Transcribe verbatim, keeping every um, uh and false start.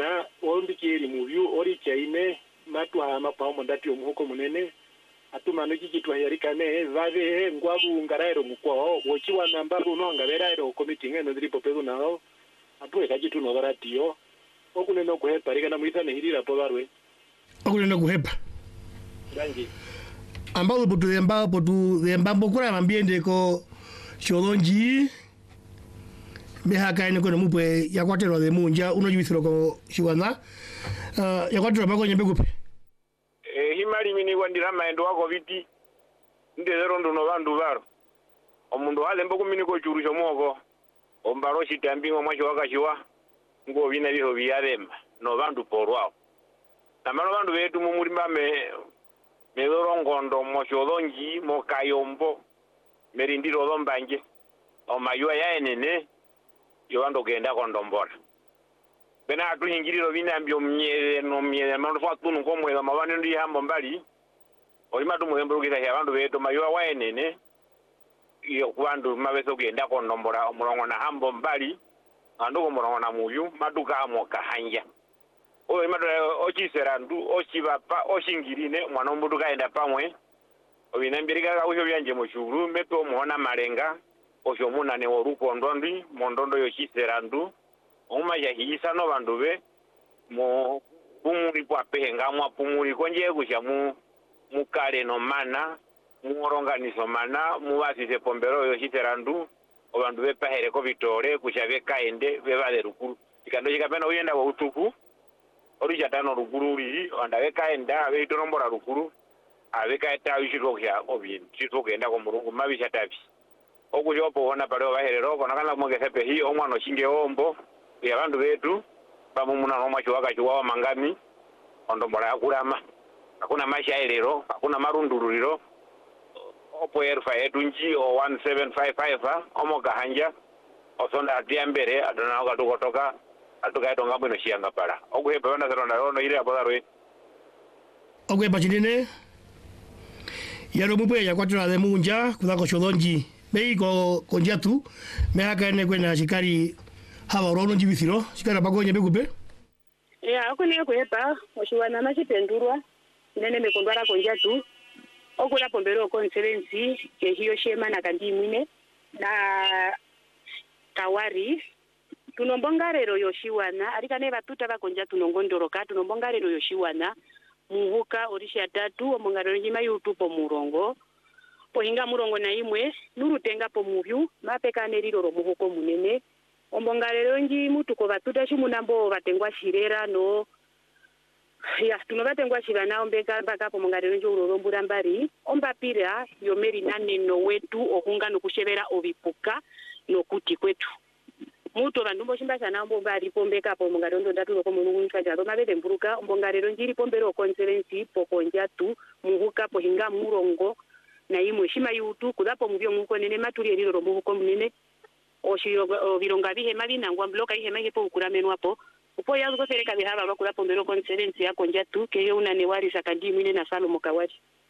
wana ombikiri muvyu ori chaine matu hama pamo ndati omuhoko munene atumano kikitwa yarikane vave ngwabu ngarairo mukwa wochiwa namba runo ngaverairo committee ngeno ndiripo pezo nao atwe kajitu no baratio okuneno kuhepa rika na muithane hirira po barwe okuneno kuhepa dangi ambao potu demba potu demba bokura ambiende ko cholonji mehaka ni kono mupwe yakwatero de munja uno jibithiro ko shiwana uh, yakwatero bako nyembe kupe eh himali mini kwandira maendo wako viti ndezero ndo no bandu baro omundu hale mboko mini ko churu chomoko ombaro chitambingo mwacho wakashiwa ngo bina biho biyaremba no bandu porwao tamano bandu betu mu mulimba me medoro ngondo moshodonji mokayombo merindiro lombanje o mayua ya enene yobando genda kondombora bena atu hingiriro binambyo myere no myere mano fatu nuko mwela mabane ndi hambo mbali olima tu muhembro kita ya bandu betu mayua wa enene yo kwandu mabeso genda kondombora omurongo na hambo mbali ando omurongo na muyu maduka amoka hanja oyo imadora ochiserandu ochibapa oshingirine mwana ombudu kaenda pamwe obinambirika ka uyo byanje mu shuru meto muhona malenga osho munane woruko ndondi mondondo yo chiserandu oma ya hisa no bandu be mo pumuri kwa penga mwa pumuri konje kusha mu mukale no mana mu organizo mana mu basise pombero yo chiserandu obandu be pahere ko bitore kusha be kaende be bale rukuru ikando chikapena uyenda wa utuku orija tano rukuru ri andawe kaenda abe itorombora rukuru abe kaeta yishirokya obin chitokenda ko murungu mabisha tabi okujopo ona pale baherero kona kana mwege sepe hi omwana shinge ombo ya bandu betu bamumuna no mwacho wakachiwa mangami ondombora yakulama hakuna maisha elero hakuna marundururiro opo erfa edunji o one seven five five omoga hanja osonda atiambere adona okatukotoka atukaito ngambo no shianga para okuhepa bana zeronda rono ile apodarwe okuhepa chinene yaro mupwe yakwatira de munja kudako cholonji beiko konjatu mehaka ne kwena shikari hawa rono jibithiro shikara bagonye bekupe ya akune kuhepa oshiwana na chipendurwa nene mekondwara konjatu okula pombero conference ke hiyo shema na kandi mwine na tawari tunombongarero yoshiwana alikane batuta bakonja tunongondoroka tunombongarero yoshiwana muhuka orisha tatu omongarero nyima yutupo murongo pohinga murongo na imwe nurutenga po muvyu mapekane riroro muhuko munene ombongarero nji mutuko batuta shimunambo batengwa shirera no ya tuno batengwa shirana ombeka baka po mongarero nji urorombura mbari ombapira yomeri nane no wetu okunga no kushebera obipuka no kuti kwetu muto bandumbo shimbasha nambo bari pombeka po mongarondo ndatu ko mungu nkaja ro mabede mburuka ombongarero njiri pombero conference pokonja tu muhuka po hinga murongo na imwe shima yutu kudapo mubyo muko nene maturi eriro ro muhuko munene oshiro bironga bihe mabina ngwa bloka ihe mahe po kuramenwa po upo yazo ko sereka bihaba bakura pombero conference ya konja tu ke yo unane wari sakandi mwine na Salomo Kawari